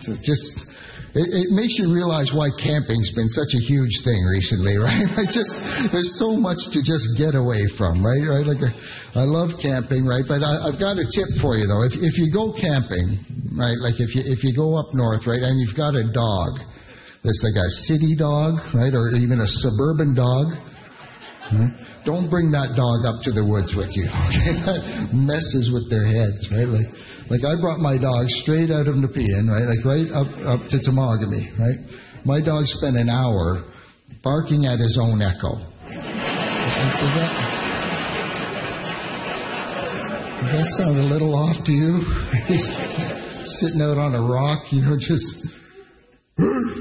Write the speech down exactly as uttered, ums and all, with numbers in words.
It just it, it makes you realize why camping's been such a huge thing recently, right? Like just there's so much to just get away from, right? Right? Like I love camping, right? But I, I've got a tip for you though. If if you go camping, right? Like if you if you go up north, right, and you've got a dog that's like a city dog, right, or even a suburban dog, right? Don't bring that dog up to the woods with you. Okay, that messes with their heads, right? Like, like I brought my dog straight out of Nepean, right? Like right up up to Temagami, right? My dog spent an hour barking at his own echo. Does that, does that sound a little off to you? He's sitting out on a rock, you know, just.